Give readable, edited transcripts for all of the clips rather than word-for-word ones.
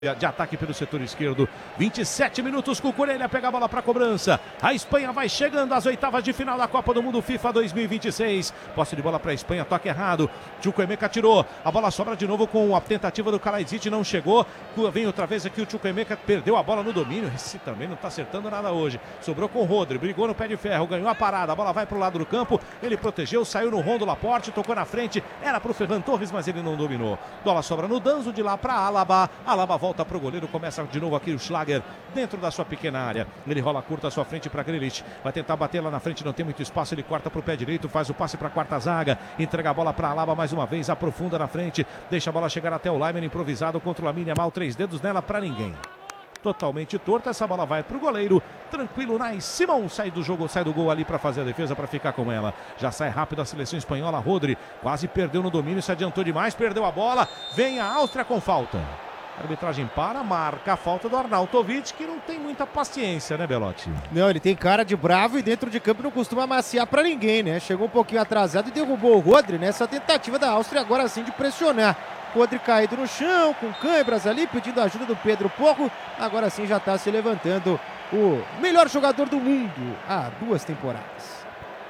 de ataque pelo setor esquerdo, 27 minutos, Cucurella pega a bola para cobrança, a Espanha vai chegando às oitavas de final da Copa do Mundo FIFA 2026, posse de bola para a Espanha, toque errado, Chukwuemeka tirou, a bola sobra de novo com a tentativa do Kalajdzic, não chegou, vem outra vez aqui o Chukwuemeka, perdeu a bola no domínio, esse também não está acertando nada hoje, sobrou com o Rodri, brigou no pé de ferro, ganhou a parada, a bola vai para o lado do campo, ele protegeu, saiu no rondo Laporte, tocou na frente, era para o Ferran Torres, mas ele não dominou, bola sobra no Danzo, de lá para Alaba volta para o goleiro, começa de novo aqui o Schlager, dentro da sua pequena área, ele rola curta à sua frente para Grealish, vai tentar bater lá na frente, não tem muito espaço, ele corta para o pé direito, faz o passe para a quarta zaga, entrega a bola para Alaba mais uma vez, aprofunda na frente, deixa a bola chegar até o Lyman, improvisado contra o Lamine Yamal, 3 dedos nela para ninguém. Totalmente torta, essa bola vai para o goleiro, tranquilo, Nai Simão sai do jogo, sai do gol ali para fazer a defesa, para ficar com ela, já sai rápido a seleção espanhola, Rodri, quase perdeu no domínio, se adiantou demais, perdeu a bola, vem a Áustria com falta. A arbitragem marca a falta do Arnautovic, que não tem muita paciência, né, Belotti? Não, ele tem cara de bravo e dentro de campo não costuma amaciar pra ninguém, né? Chegou um pouquinho atrasado e derrubou o Rodri nessa tentativa da Áustria agora sim de pressionar. Rodri caído no chão, com câimbras ali, pedindo ajuda do Pedro Porro. Agora sim já está se levantando o melhor jogador do mundo há 2 temporadas.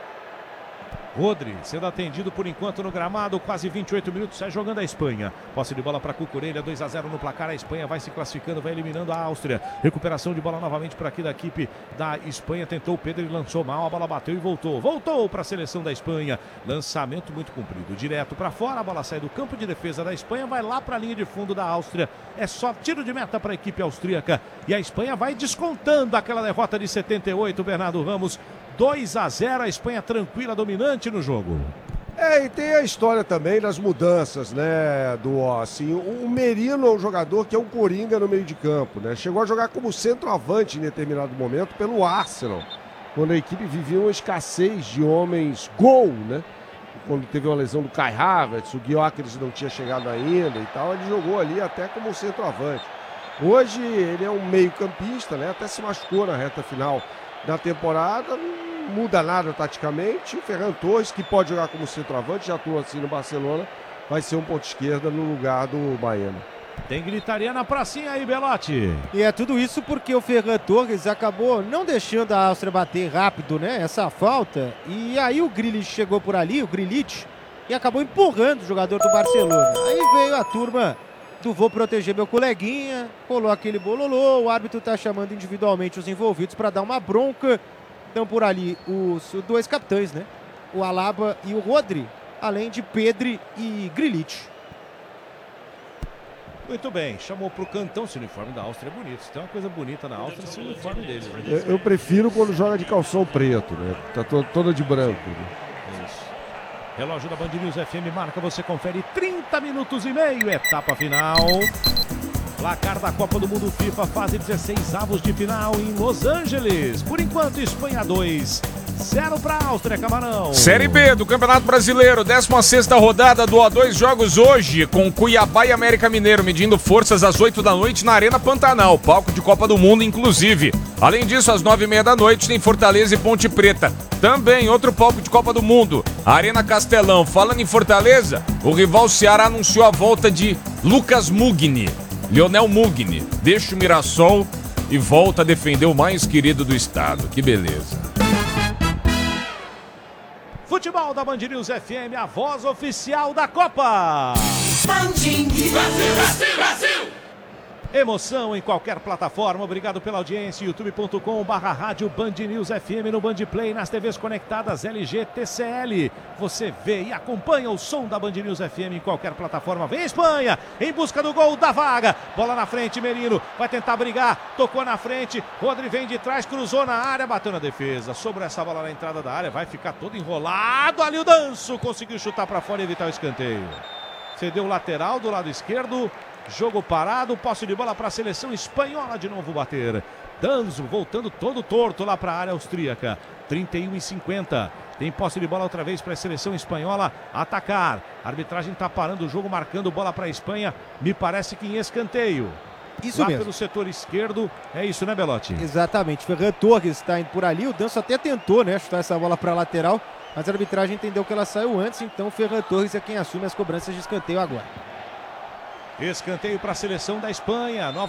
Rodri sendo atendido por enquanto no gramado, quase 28 minutos, sai jogando a Espanha. Posse de bola para Cucurella, 2-0 no placar, a Espanha vai se classificando, vai eliminando a Áustria. Recuperação de bola novamente para aqui da equipe da Espanha, tentou o Pedro e lançou mal, a bola bateu e voltou para a seleção da Espanha. Lançamento muito comprido, direto para fora, a bola sai do campo de defesa da Espanha, vai lá para a linha de fundo da Áustria. É só tiro de meta para a equipe austríaca e a Espanha vai descontando aquela derrota de 78, Bernardo Ramos. 2-0, a Espanha tranquila, dominante no jogo. E tem a história também das mudanças, né, assim, o Merino é um jogador que é um coringa no meio de campo, né, chegou a jogar como centroavante em determinado momento pelo Arsenal, quando a equipe vivia uma escassez de homens gol, né, quando teve uma lesão do Kai Havertz, o Gyökeres não tinha chegado ainda e tal, ele jogou ali até como centroavante. Hoje ele é um meio campista, né, até se machucou na reta final da temporada, não muda nada taticamente. O Ferran Torres, que pode jogar como centroavante, já atua assim no Barcelona, vai ser um ponto esquerda no lugar do Baiano. Tem gritaria na pracinha aí, Belotti. E é tudo isso porque o Ferran Torres acabou não deixando a Áustria bater rápido, né? Essa falta. E aí o Grealish chegou por ali, o Grealish, e acabou empurrando o jogador do Barcelona. Aí veio a turma do vou proteger meu coleguinha, rolou aquele bololô, o árbitro tá chamando individualmente os envolvidos para dar uma bronca. Então por ali os 2 capitães, né? O Alaba e o Rodri, além de Pedri e Grealish. Muito bem, chamou pro cantão, esse uniforme da Áustria é bonito. Se tem uma coisa bonita na Áustria, esse uniforme deles. Né? Eu prefiro quando joga de calção preto, né? Tá toda de branco. Né? Isso. Relógio da Band News FM marca, você confere 30 minutos e meio, etapa final. Placar da Copa do Mundo FIFA, fase 16 avos de final em Los Angeles. Por enquanto, Espanha 2, 0 para a Áustria, Camarão. Série B do Campeonato Brasileiro, 16ª rodada do A2 jogos hoje, com Cuiabá e América Mineiro medindo forças às 8 da noite na Arena Pantanal, palco de Copa do Mundo inclusive. Além disso, às 9h30 da noite tem Fortaleza e Ponte Preta. Também outro palco de Copa do Mundo, Arena Castelão. Falando em Fortaleza, o rival Ceará anunciou a volta de Lucas Mugni. Lionel Mugni deixa o Mirassol e volta a defender o mais querido do estado. Que beleza. Futebol da Band News FM, a voz oficial da Copa. Brasil, Brasil, Brasil! Emoção em qualquer plataforma, obrigado pela audiência, youtube.com/rádio Band News FM, no Band Play, nas TVs conectadas LG, TCL, você vê e acompanha o som da Band News FM em qualquer plataforma. Vem Espanha, em busca do gol da vaga, bola na frente, Merino, vai tentar brigar, tocou na frente, Rodri vem de trás, cruzou na área, bateu na defesa, sobrou essa bola na entrada da área, vai ficar todo enrolado, ali o Danço, conseguiu chutar para fora e evitar o escanteio. Cedeu o lateral do lado esquerdo, jogo parado, posse de bola para a seleção espanhola de novo bater. Danzo voltando todo torto lá para a área austríaca. 31:50. Tem posse de bola outra vez para a seleção espanhola atacar. A arbitragem está parando o jogo, marcando bola para a Espanha. Me parece que em escanteio. Isso lá mesmo. Pelo setor esquerdo. É isso, né, Belotti? Exatamente. Ferran Torres está indo por ali. O Danço até tentou, né, chutar essa bola para a lateral, mas a arbitragem entendeu que ela saiu antes. Então o Ferran Torres é quem assume as cobranças de escanteio agora. Escanteio para a seleção da Espanha.